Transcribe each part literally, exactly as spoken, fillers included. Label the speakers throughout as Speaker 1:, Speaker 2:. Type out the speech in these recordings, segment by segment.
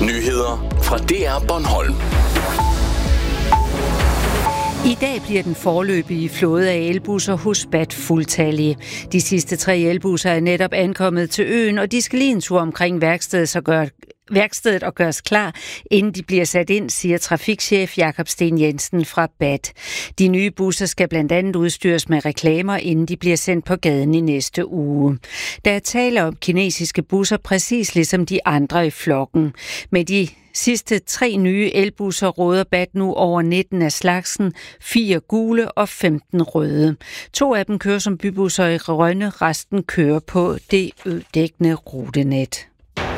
Speaker 1: Nyheder fra D R Bornholm.
Speaker 2: I dag bliver den foreløbige flåde af elbusser hos Bat fuldtallige. De sidste tre elbusser er netop ankommet til øen, og de skal lige en tur omkring værkstedet, så gør værkstedet og gøres klar, inden de bliver sat ind, siger trafikchef Jakob Sten Jensen fra Bat. De nye busser skal blandt andet udstyres med reklamer, inden de bliver sendt på gaden i næste uge. Der er tale om kinesiske busser, præcis ligesom de andre i flokken. Med de sidste tre nye elbusser råder Bat nu over nitten af slagsen, fire gule og femten røde. To af dem kører som bybusser i Rønne, resten kører på det ødækkende rutenet.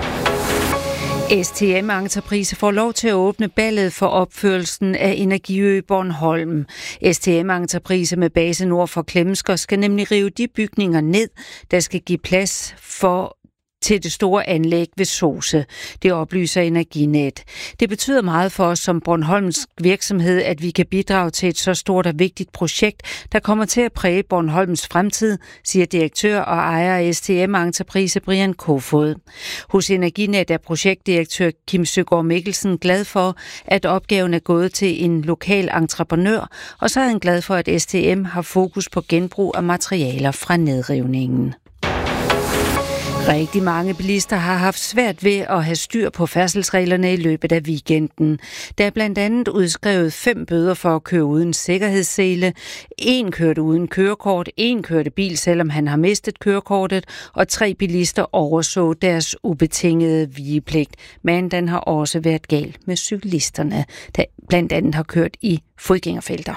Speaker 2: S T M-entreprise får lov til at åbne ballet for opførelsen af Energiø Bornholm. S T M-entreprise med base nord for Klemsker skal nemlig rive de bygninger ned, der skal give plads for til det store anlæg ved Sose. Det oplyser Energinet. Det betyder meget for os som Bornholms virksomhed, at vi kan bidrage til et så stort og vigtigt projekt, der kommer til at præge Bornholms fremtid, siger direktør og ejer af S T M-entreprise Brian Kofod. Hos Energinet er projektdirektør Kim Søgaard Mikkelsen glad for, at opgaven er gået til en lokal entreprenør, og så er han glad for, at S T M har fokus på genbrug af materialer fra nedrivningen. Rigtig mange bilister har haft svært ved at have styr på færdselsreglerne i løbet af weekenden. Der er blandt andet udskrevet fem bøder for at køre uden sikkerhedssele. En kørte uden kørekort, en kørte bil, selvom han har mistet kørekortet, og tre bilister overså deres ubetingede vigepligt. Men den har også været gal med cyklisterne, der blandt andet har kørt i fodgængerfelter.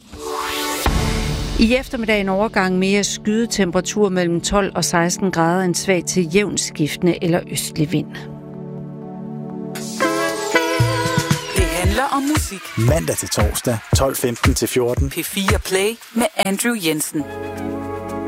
Speaker 2: I eftermiddag en overgang mere skydetemperatur mellem tolv og seksten grader, en svag til jævn skiftende eller østlig vind.
Speaker 3: Det handler om musik.
Speaker 4: Mandag til torsdag, tolv femten til fjorten.
Speaker 3: P fire Play med Andrew Jensen.